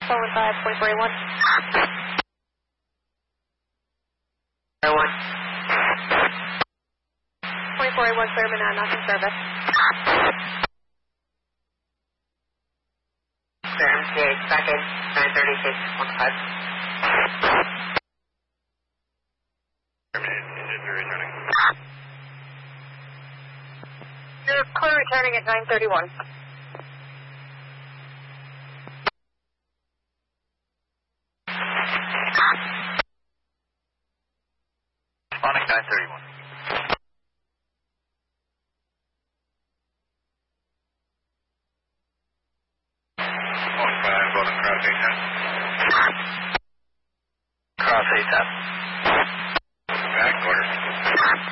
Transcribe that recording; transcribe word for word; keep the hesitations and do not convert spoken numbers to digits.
four one five, twenty-four A one. A one. twenty-four A one, Clearman, uh, not in service. Clear M C H, back in, nine thirty-six, one five. You're clear returning at nine thirty-one. Responding nine thirty-one. one five, Golden Crown,